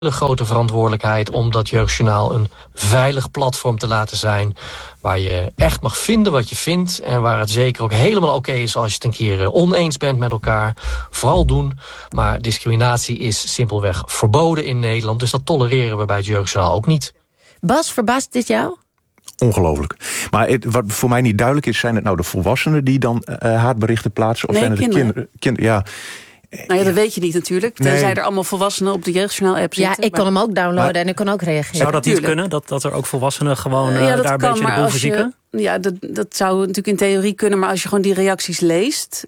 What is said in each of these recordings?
grote verantwoordelijkheid om dat Jeugdjournaal een veilig platform te laten zijn, waar je echt mag vinden wat je vindt en waar het zeker ook helemaal oké is als je het een keer oneens bent met elkaar. Vooral doen, maar discriminatie is simpelweg verboden in Nederland, dus dat tolereren we bij het Jeugdjournaal ook niet. Bas, verbaast dit jou? Ongelooflijk. Maar wat voor mij niet duidelijk is, zijn het nou de volwassenen die dan haatberichten plaatsen? Of nee, zijn het kinderen. de kinderen? Ja. Nou ja, dat weet je niet natuurlijk. Tenzij er allemaal volwassenen op de Jeugdjournaal-app zitten. Ja, ik kon hem ook downloaden en ik kon ook reageren. Zou dat niet kunnen? Dat er ook volwassenen gewoon daar een beetje de boel verzieken? Ja, dat zou natuurlijk in theorie kunnen. Maar als je gewoon die reacties leest,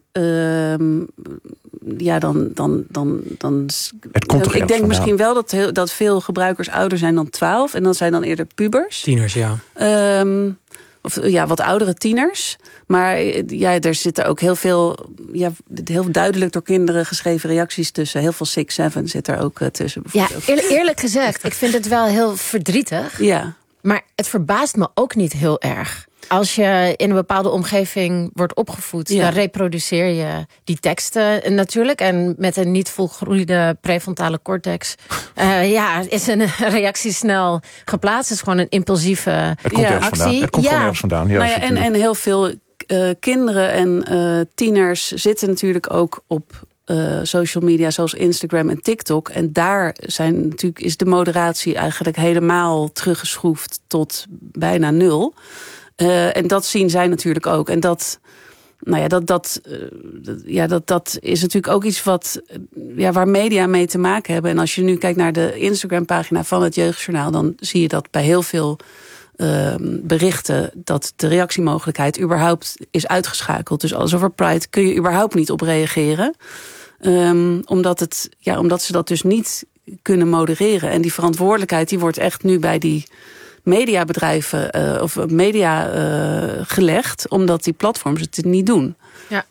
ja, dan het komt ik denk misschien wel dat veel gebruikers ouder zijn dan 12. En dan zijn dan eerder pubers. Tieners, ja. Of ja, wat oudere tieners. Maar ja, er zitten ook heel veel, heel duidelijk door kinderen geschreven reacties tussen. Heel veel 6-7 zit er ook tussen. Ja, eerlijk gezegd, ik vind het wel heel verdrietig. Ja. Maar het verbaast me ook niet heel erg. Als je in een bepaalde omgeving wordt opgevoed, dan reproduceer je die teksten natuurlijk. En met een niet volgroeide prefrontale cortex is een reactie snel geplaatst. Het is gewoon een impulsieve actie. Het komt ergens vandaan. Ja, en heel veel kinderen en tieners zitten natuurlijk ook op social media zoals Instagram en TikTok. En daar is de moderatie eigenlijk helemaal teruggeschroefd tot bijna 0. En dat zien zij natuurlijk ook. En dat is natuurlijk ook iets waar media mee te maken hebben. En als je nu kijkt naar de Instagram-pagina van het Jeugdjournaal, dan zie je dat bij heel veel berichten dat de reactiemogelijkheid überhaupt is uitgeschakeld. Dus alles over Pride kun je überhaupt niet op reageren. Omdat ze dat dus niet kunnen modereren. En die verantwoordelijkheid die wordt echt nu bij die mediabedrijven of media gelegd, omdat die platforms het niet doen. Ja.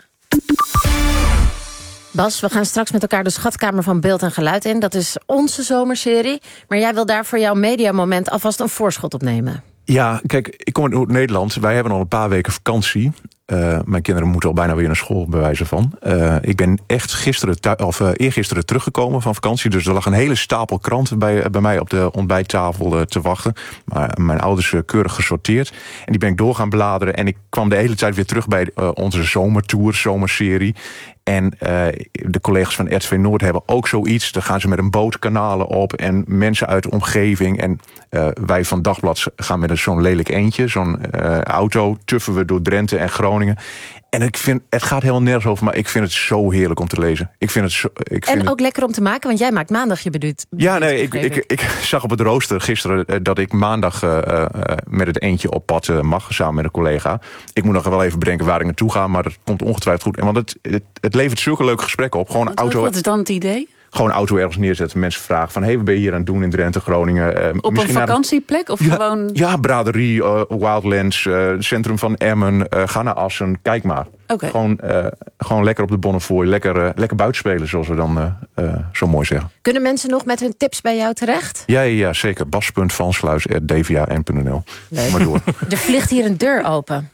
Bas, we gaan straks met elkaar de schatkamer van beeld en geluid in. Dat is onze zomerserie. Maar jij wil daar voor jouw mediamoment alvast een voorschot op nemen. Ja, kijk, ik kom uit Nederland. Wij hebben al een paar weken vakantie. Mijn kinderen moeten al bijna weer naar school, bij wijze van. Ik ben echt eergisteren teruggekomen van vakantie. Dus er lag een hele stapel kranten bij mij op de ontbijttafel te wachten. Maar mijn ouders keurig gesorteerd. En die ben ik door gaan bladeren. En ik kwam de hele tijd weer terug bij onze zomerserie. En de collega's van RTV Noord hebben ook zoiets. Dan gaan ze met een boot kanalen op en mensen uit de omgeving. En wij van Dagblad gaan met zo'n lelijk eendje. Zo'n auto tuffen we door Drenthe en Groningen. En het gaat helemaal nergens over, maar ik vind het zo heerlijk om te lezen. Ook lekker om te maken, want jij maakt maandag je debuut. Ja, nee, ik zag op het rooster gisteren dat ik maandag met het eentje op pad mag, samen met een collega. Ik moet nog wel even bedenken waar ik naartoe ga, maar dat komt ongetwijfeld goed. Want het levert zulke leuke gesprekken op. Gewoon wat is dan het idee? Gewoon een auto ergens neerzetten. Mensen vragen van, wat ben je hier aan het doen in Drenthe, Groningen? Op een vakantieplek? Of gewoon... Ja, braderie, Wildlands, centrum van Emmen. Ga naar Assen, kijk maar. Okay. Gewoon lekker op de Bonnefoy. Lekker buiten spelen, zoals we dan zo mooi zeggen. Kunnen mensen nog met hun tips bij jou terecht? Ja, zeker. bas.vansluis@dvan.nl. Maar door. Er vliegt hier een deur open.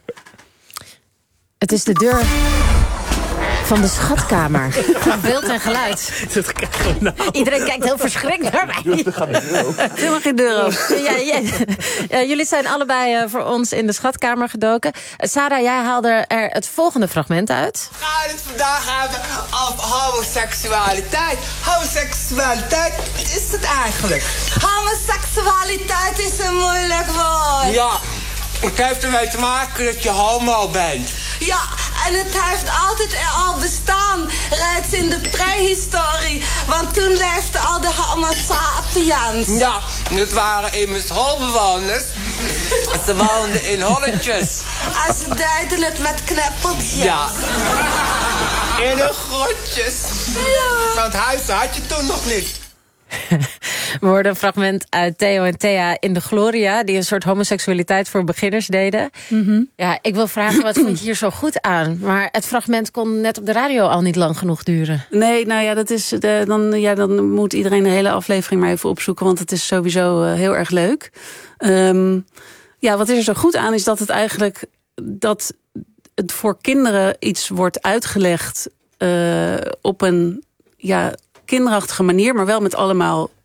Het is de deur van de schatkamer. Van beeld en geluid. Iedereen kijkt heel verschrikt naar mij. Helemaal geen deur open. Ja, jullie zijn allebei voor ons in de schatkamer gedoken. Sarah, jij haalde er het volgende fragment uit. We gaan het vandaag hebben over homoseksualiteit. Homoseksualiteit, wat is het eigenlijk? Homoseksualiteit is een moeilijk woord. Ja, het heeft ermee te maken dat je homo bent. Ja, en het heeft altijd al bestaan, reeds in de prehistorie. Want toen leefden al de homo sapiens. Ja, dat waren immers holbewoners. Ze woonden in holletjes. En ze deden het met kneppeltjes. Ja, in de grotjes. Ja. Want huizen had je toen nog niet. We hoorden een fragment uit Theo en Thea in de Gloria, die een soort homoseksualiteit voor beginners deden. Mm-hmm. Ja, ik wil vragen, wat vond je hier zo goed aan? Maar het fragment kon net op de radio al niet lang genoeg duren. Nee, nou ja, dat is dan moet iedereen de hele aflevering maar even opzoeken, want het is sowieso heel erg leuk. Wat is er zo goed aan, is dat het voor kinderen iets wordt uitgelegd op een kinderachtige manier, maar wel met allemaal